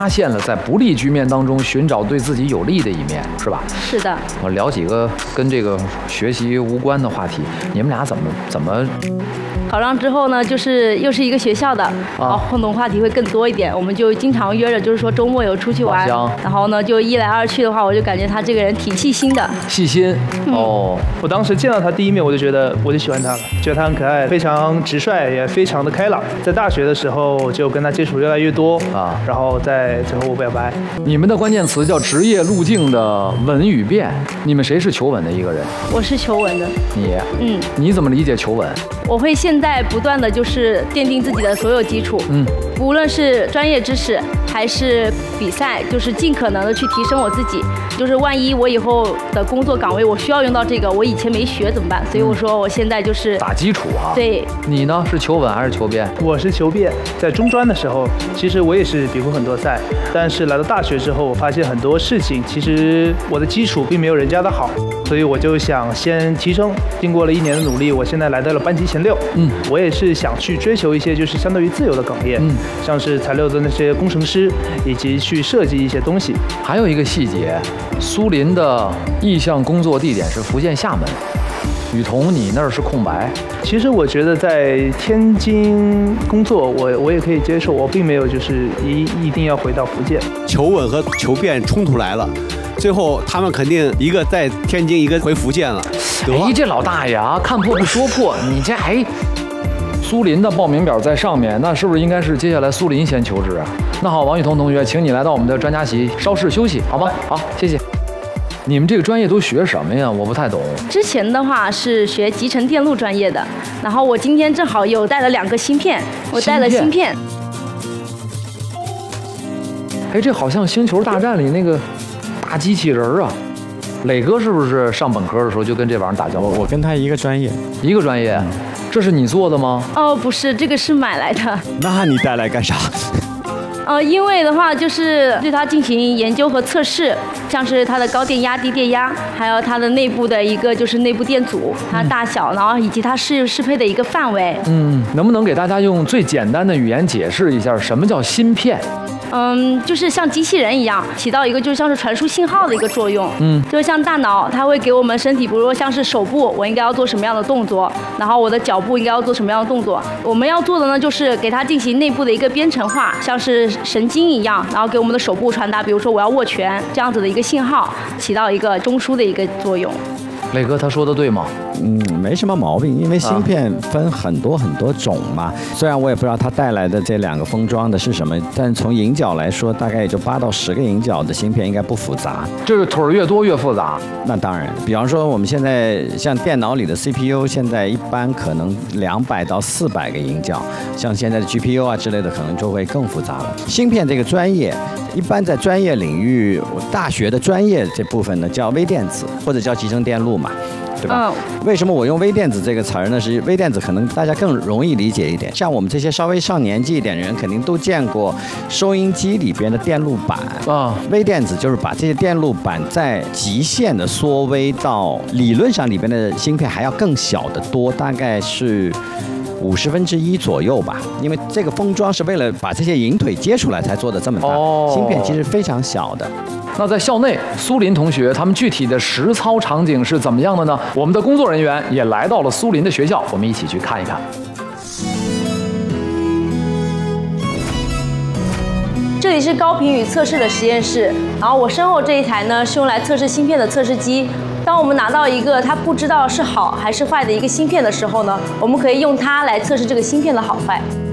发现了在不利局面当中寻找对自己有利的一面，是吧？ 是的。 我聊几个跟这个学习无关的话题，你们俩怎么？ 考上之后呢，就是又是一个学校的，然后互动话题会更多一点。我们就经常约着，就是说周末有出去玩，然后呢就一来二去的话，我就感觉他这个人挺细心的。 细心哦， 我当时见到他第一面，我就喜欢他了，觉得他很可爱，非常直率，也非常的开朗。在大学的时候就跟他接触越来越多啊，然后在最后我表白。 你们的关键词叫职业路径的稳与变，你们谁是求稳的一个人？ 我是求稳的。 你你怎么理解求稳？ 我会现在不断的就是奠定自己的所有基础，无论是专业知识还是比赛，就是尽可能的去提升我自己。就是万一我以后的工作岗位我需要用到这个，我以前没学怎么办？所以我说我现在就是打基础啊。 对， 你呢是求稳还是求变？ 我是求变。在中专的时候，其实我也是比过很多赛，但是来到大学之后，我发现很多事情其实我的基础并没有人家的好，所以我就想先提升。经过了1年的努力，我现在来到了班级前6。我也是想去追求一些就是相对于自由的岗业，像是材料的那些工程师，以及去设计一些东西。 还有一个细节，苏林的意向工作地点是福建厦门，雨桐你那儿是空白。 其实我觉得在天津工作，我也可以接受，我并没有就是一定要回到福建。 求稳和求变冲突来了。最后他们肯定一个在天津，一个回福建了。 哎，这老大爷啊，看破不说破，你这还苏林的报名表在上面，那是不是应该是接下来苏林先求职啊？那好，王雨桐同学，请你来到我们的专家席稍事休息，好吗？好，谢谢。你们这个专业都学什么呀？我不太懂。 之前的话是学集成电路专业的，然后我今天正好有带了2个芯片，我带了芯片。 哎，这好像《星球大战》里那个大机器人啊。磊哥是不是上本科的时候就跟这玩意儿打交道？ 我跟他一个专业。 一个专业？这是你做的吗？ 哦，不是，这个是买来的。 那你带来干啥？ 因为的话就是对它进行研究和测试，像是它的高电压、低电压，还有它的内部的一个就是内部电阻，它大小，然后以及它适配的一个范围。 能不能给大家用最简单的语言解释一下什么叫芯片？ 就是像机器人一样，起到一个就像是传输信号的一个作用。就是像大脑，它会给我们身体，比如说像是手部，我应该要做什么样的动作，然后我的脚部应该要做什么样的动作。我们要做的呢，就是给它进行内部的一个编程化，像是神经一样，然后给我们的手部传达，比如说我要握拳这样子的一个信号，起到一个中枢的一个作用。 磊哥他说的对吗？ 没什么毛病，因为芯片分很多种嘛。虽然我也不知道它带来的这2个封装的是什么，但从引脚来说，大概也就8到10个引脚的芯片应该不复杂。 这个腿越多越复杂。 那当然，比方说我们现在像电脑里的 CPU， 现在一般可能200到400个引脚，像现在的 GPU 啊之类的，可能就会更复杂了。芯片这个专业，一般在专业领域，大学的专业这部分呢叫微电子或者叫集成电路嘛。对吧？为什么我用微电子这个词儿呢？是微电子可能大家更容易理解一点。像我们这些稍微上年纪一点的人，肯定都见过收音机里边的电路板啊。微电子就是把这些电路板在极限的缩微到理论上里边的芯片还要更小的多，大概是1/50左右吧。因为这个封装是为了把这些引腿接出来才做的这么大，芯片其实非常小的。 那在校内，苏林同学他们具体的实操场景是怎么样的呢？我们的工作人员也来到了苏林的学校，我们一起去看一看。 这里是高频与测试的实验室，然后我身后这一台呢是用来测试芯片的测试机。当我们拿到一个它不知道是好还是坏的一个芯片的时候呢，我们可以用它来测试这个芯片的好坏。